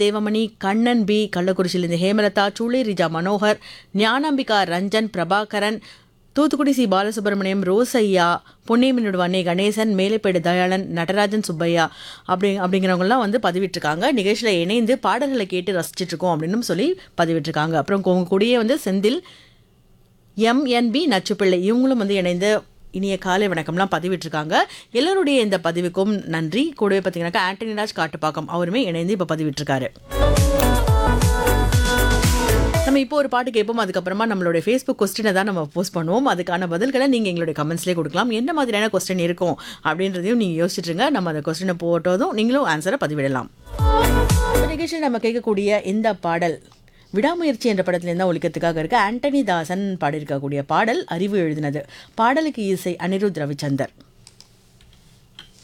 Devamani, Kannan B கள்ளக்குறிச்சியிலிருந்து, Hemalatha, சூளை ரிஜா Manohar, Gnanambika Ranjan, Prabhakaran, Thoothukudi C Balasubramaniam, Rosaiah, பொன்னியம்மனோட வண்ணே Ganesan, Melaippedu Dayalan, Natarajan Subbaiah அப்படிங்கிறவங்கலாம் வந்து பதிவிட்டிருக்காங்க. நிகழ்ச்சியில் இணைந்து பாடல்களை கேட்டு ரசிச்சுட்டு இருக்கோம் அப்படின்னு சொல்லி பதிவிட்டிருக்காங்க. அப்புறம் உங்க கூடயே வந்து செந்தில், எம்என்பி நச்சுப்பிள்ளை இவங்களும் வந்து இணைந்து இனிய காலை வணக்கம்லாம் பதிவிட்டிருக்காங்க. எல்லோருடைய இந்த பதிவுக்கும் நன்றி. கூடவே பார்த்தீங்கன்னாக்கா ஆண்டனி ராஜ் காட்டுப்பாக்கம் அவருமே இணைந்து இப்போ பதிவிட்டிருக்காரு. நம்ம இப்போ ஒரு பாட்டு கேட்போம். அதுக்கப்புறமா நம்மளுடைய ஃபேஸ்புக் கொஸ்டினை தான் நம்ம போஸ்ட் பண்ணுவோம். அதுக்கான பதில்களை நீங்கள் எங்களுடைய கமெண்ட்ஸ்லேயே கொடுக்கலாம். என்ன மாதிரியான கொஸ்டின் இருக்கும் அப்படின்றதையும் நீங்கள் யோசிச்சுட்டுருங்க. நம்ம அந்த கொஸ்டினை போட்டதும் நீங்களும் ஆன்சரை பதிவிடலாம். நிகழ்ச்சியில் நம்ம கேட்கக்கூடிய இந்த பாடல் விடாமுயற்சி என்ற படத்துலேருந்து தான் ஒலிக்கிறதுக்காக இருக்க. ஆண்டனி தாசன் பாடியிருக்கக்கூடிய பாடல். அறிவு எழுதினது. பாடலுக்கு இசை அனிருத் ரவிச்சந்தர்.